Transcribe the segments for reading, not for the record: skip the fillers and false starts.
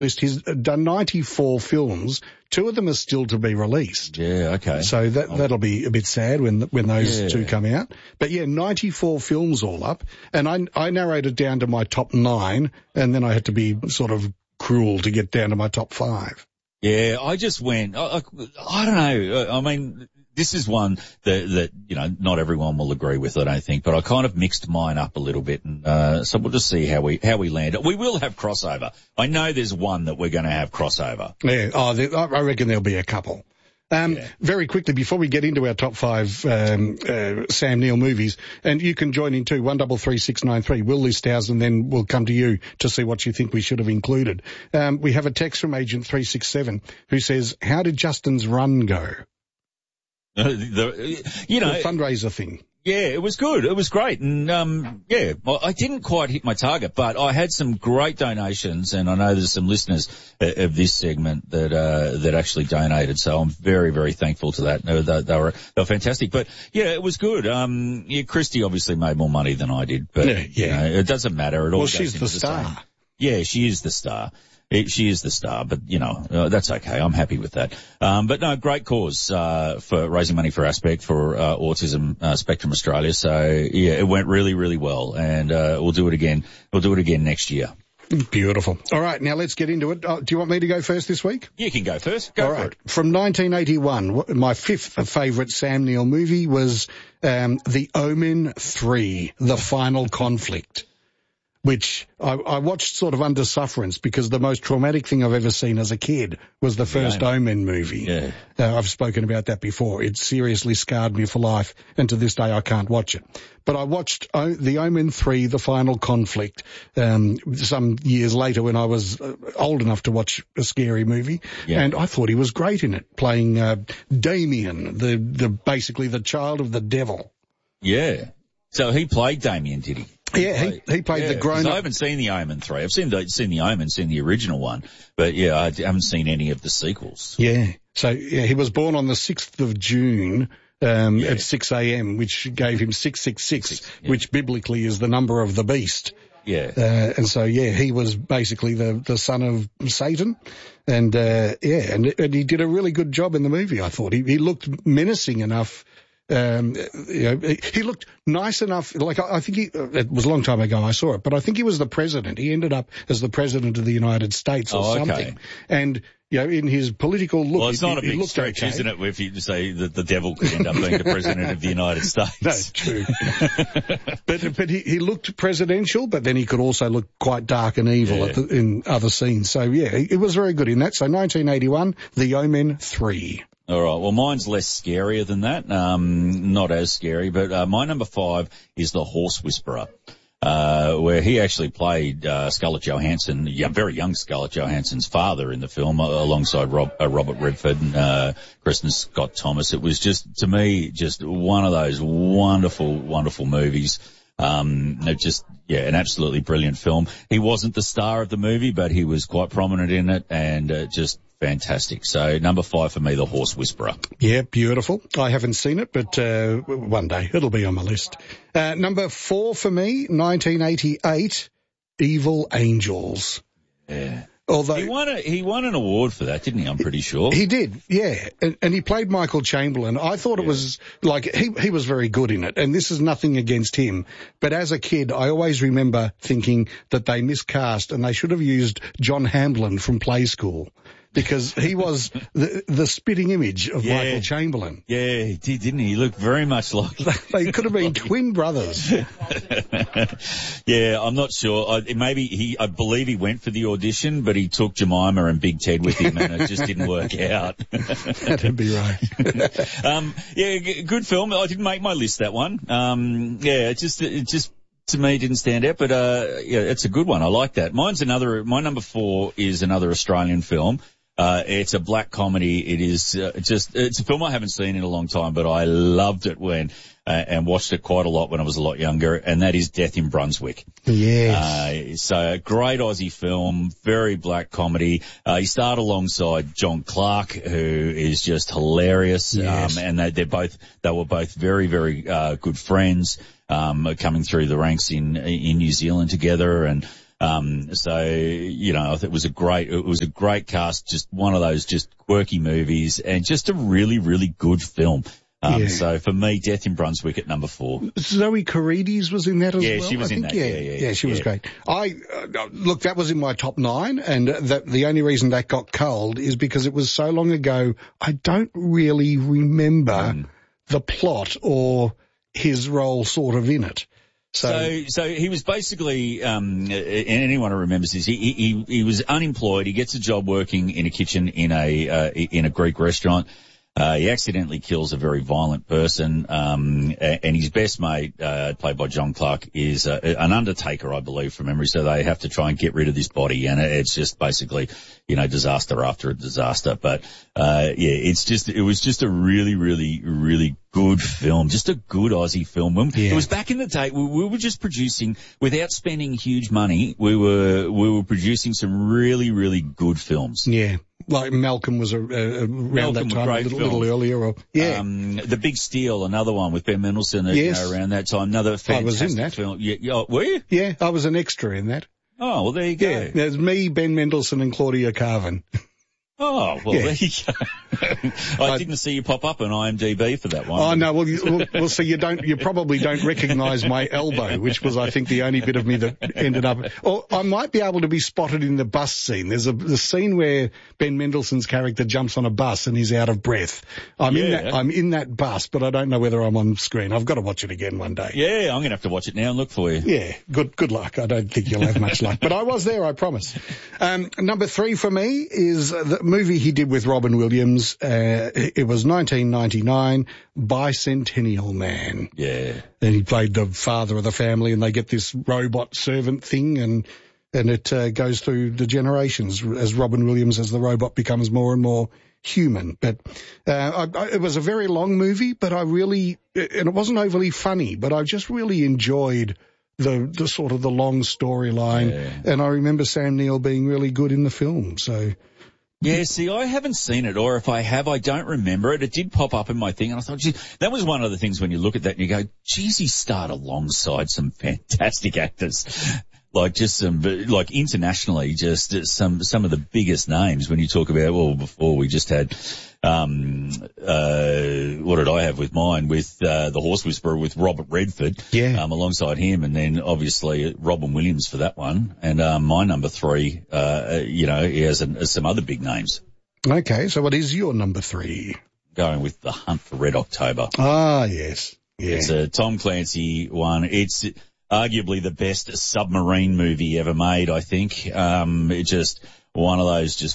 He's done 94 films. 2 of them are still to be released. Yeah, okay. So that'll be a bit sad when those 2 come out. But yeah, 94 films all up. And I narrowed it down to my top 9, and then I had to be sort of cruel to get down to my top 5. Yeah, I just went, I don't know. I mean, this is one that, you know, not everyone will agree with, I don't think, but I kind of mixed mine up a little bit. And, so we'll just see how we land. We will have crossover. I know there's one that we're going to have crossover. Yeah. I reckon there'll be a couple. Very quickly, before we get into our top 5 Sam Neill movies, and you can join in too, 133693. We'll list ours and then we'll come to you to see what you think we should have included. We have a text from Agent 367 who says, how did Justin's run go? The fundraiser thing. Yeah, it was good. It was great. And, well, I didn't quite hit my target, but I had some great donations, and I know there's some listeners of this segment that actually donated. So I'm very, very thankful to that. They were fantastic. But yeah, it was good. Christy obviously made more money than I did, but you know, it doesn't matter. It all goes she's into the star. Same. Yeah, she is the star. She is the star, but, you know, that's okay. I'm happy with that. But no, great cause, for raising money for Aspect, for, Autism, Spectrum Australia. So yeah, it went really, really well, and, we'll do it again. We'll do it again next year. Beautiful. All right. Now let's get into it. Do you want me to go first this week? You can go first. Go for it. From 1981, my 5th favourite Sam Neill movie was, The Omen 3, The Final Conflict, which I watched sort of under sufferance because the most traumatic thing I've ever seen as a kid was the first Omen movie. Yeah. I've spoken about that before. It seriously scarred me for life, and to this day I can't watch it. But I watched The Omen 3, The Final Conflict, some years later when I was old enough to watch a scary movie, and I thought he was great in it, playing Damien, the basically the child of the devil. Yeah. So he played Damien, did he? Yeah, he played the grown-up. I haven't seen The Omen 3. I've seen The Omen, seen the original one, but yeah, I haven't seen any of the sequels. Yeah. So yeah, he was born on the 6th of June, at 6 a.m., which gave him 666, which biblically is the number of the beast. Yeah. And so, yeah, he was basically the son of Satan. And, and he did a really good job in the movie, I thought. He looked menacing enough. He looked nice enough. Like, I think it was a long time ago I saw it, but I think he was the president. He ended up as the president of the United States or something. Okay. And, you know, in his political look, well, it's not a big stretch, isn't it, if you say that the devil could end up being the president of the United States? No, true. but he looked presidential, but then he could also look quite dark and evil in other scenes. So, yeah, it was very good in that. So 1981, The Omen 3. All right. Well, mine's less scarier than that. Not as scary, but my number 5 is The Horse Whisperer, where he actually played Scarlett Johansson, very young Scarlett Johansson's father in the film, alongside Robert Redford and Kristen Scott Thomas. It was just, to me, just one of those wonderful, wonderful movies. An absolutely brilliant film. He wasn't the star of the movie, but he was quite prominent in it, and just fantastic. So number 5 for me, The Horse Whisperer. Yeah, beautiful. I haven't seen it, but one day it'll be on my list. Number 4 for me, 1988, Evil Angels. Yeah. Although he won an award for that, didn't he? I'm pretty sure. He did, yeah. And he played Michael Chamberlain. I thought it was like he was very good in it, and this is nothing against him. But as a kid, I always remember thinking that they miscast and they should have used John Hamblin from Play School, because he was the spitting image of Michael Chamberlain. Yeah, he did, didn't he? He looked very much like... They could have been twin brothers. Yeah, I'm not sure. I believe he went for the audition, but he took Jemima and Big Ted with him, and it just didn't work out. That'd be right. Good film. I didn't make my list, that one. It just to me didn't stand out, but it's a good one. I like that. My number 4 is another Australian film. It's a black comedy. It is it's a film I haven't seen in a long time, but I loved it and watched it quite a lot when I was a lot younger, and that is Death in Brunswick. Yes. So great Aussie film, very black comedy. He starred alongside John Clark, who is just hilarious. Yes. And they were both very, very, good friends, coming through the ranks in New Zealand together, and So, you know, I thought it was a great cast, just one of those just quirky movies and just a really, really good film. So for me, Death in Brunswick at number 4. Zoe Carides was in that as well. Yeah, she was in that. Yeah, she was great. Look, that was in my top 9, and the only reason that got culled is because it was so long ago. I don't really remember the plot or his role sort of in it. So he was basically, and anyone who remembers this, he was unemployed. He gets a job working in a kitchen in a Greek restaurant. He accidentally kills a very violent person, and his best mate, played by John Clark, is an undertaker, I believe, from memory. So they have to try and get rid of this body, and it's just basically, you know, disaster after a disaster. But it was just a really, really, really good film, just a good Aussie film. It was back in the day. We were just producing without spending huge money. We were producing some really, really good films. Yeah. Like Malcolm was around that time, a little earlier. The Big Steal, another one with Ben Mendelsohn around that time. Another fantastic I was in that film. Yeah, were you? Yeah, I was an extra in that. Oh, well, there you go. Yeah, there's me, Ben Mendelsohn, and Claudia Carvin. Oh, well, there you go. I didn't see you pop up on IMDb for that one. Oh, no, well, so you probably don't recognise my elbow, which was, I think, the only bit of me that ended up, or I might be able to be spotted in the bus scene. There's the scene where Ben Mendelsohn's character jumps on a bus and he's out of breath. I'm in that bus, but I don't know whether I'm on screen. I've got to watch it again one day. Yeah, I'm going to have to watch it now and look for you. Yeah, good luck. I don't think you'll have much luck, but I was there, I promise. Number 3 for me is the movie he did with Robin Williams. It was 1999, Bicentennial Man. Yeah. And he played the father of the family, and they get this robot servant thing, and it goes through the generations as Robin Williams, as the robot becomes more and more human. But it was a very long movie, but and it wasn't overly funny, but I just really enjoyed the sort of the long storyline. Yeah. And I remember Sam Neill being really good in the film, so... Yeah, see, I haven't seen it, or if I have, I don't remember it. It did pop up in my thing, and I thought, gee, that was one of the things when you look at that and you go, geez, he starred alongside some fantastic actors. Like just like internationally, just some of the biggest names when you talk about, well, before we just had, what did I have with mine? With, The Horse Whisperer with Robert Redford. Yeah. Alongside him, and then obviously Robin Williams for that one. And, my number 3, he has some other big names. Okay. So what is your number 3? Going with The Hunt for Red October. Ah, yes. Yeah. It's a Tom Clancy one. It's arguably the best submarine movie ever made, I think. It just, one of those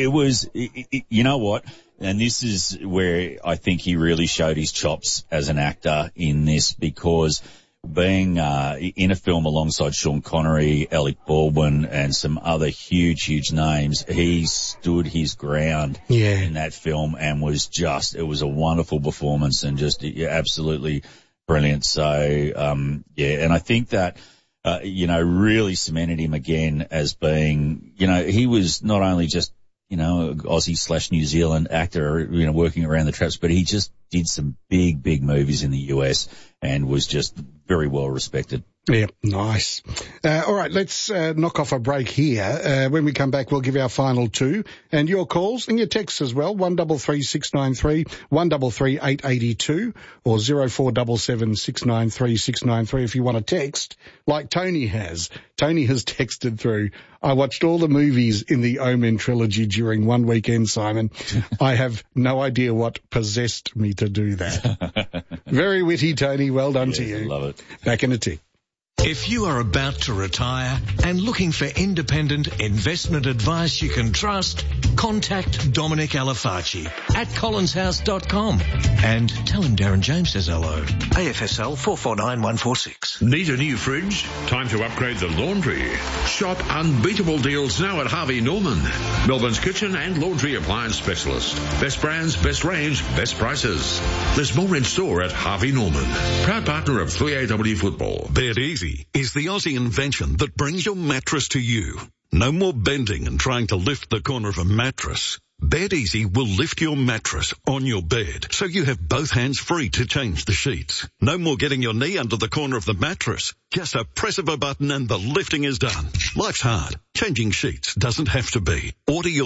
you know what? And this is where I think he really showed his chops as an actor in this, because being in a film alongside Sean Connery, Alec Baldwin, and some other huge names, he stood his ground in that film and it was a wonderful performance and just absolutely brilliant. So, and I think that, really cemented him again as being, he was not only just, Aussie/New Zealand actor, working around the traps, but he just did some big movies in the US and was just very well respected. Yeah, nice. All right, let's knock off a break here. When we come back, we'll give our final 2 and your calls and your texts as well. 133 693, 133 882, or 0477 693 693 if you want to text, like Tony has. Tony has texted through, I watched all the movies in the Omen trilogy during one weekend, Simon. I have no idea what possessed me to do that. Very witty, Tony. Well done to you. I love it. Back in a tick. If you are about to retire and looking for independent investment advice you can trust, contact Dominic Alifacci at collinshouse.com and tell him Darren James says hello. AFSL 449146. Need a new fridge? Time to upgrade the laundry. Shop unbeatable deals now at Harvey Norman, Melbourne's kitchen and laundry appliance specialist. Best brands, best range, best prices. There's more in store at Harvey Norman, proud partner of 3AW Football. Bed Easy is the Aussie invention that brings your mattress to you. No more bending and trying to lift the corner of a mattress. Bed Easy will lift your mattress on your bed, so you have both hands free to change the sheets. No more getting your knee under the corner of the mattress. Just a press of a button and the lifting is done. Life's hard. Changing sheets doesn't have to be. Order your